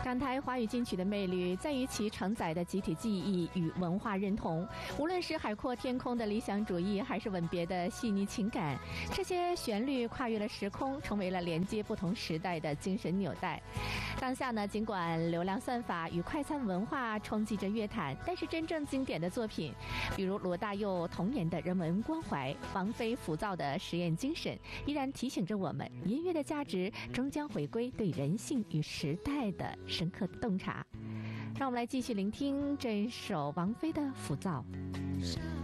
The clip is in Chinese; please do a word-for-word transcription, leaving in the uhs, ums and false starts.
港台华语金曲的魅力在于其承载的集体记忆与文化认同，无论是海阔天空的理想主义，还是吻别的细腻情感，这些旋律跨越了时空，成为了连接不同时代的精神纽带。当下呢，尽管流量算法与快餐文化冲击着乐坛，但是真正经典的作品，比如罗大佑童年的人文关怀，王菲浮躁的实验精神，依然提醒着我们，音乐的价值终将回归对人性与时代的深刻洞察。让我们来继续聆听这首王菲的浮躁。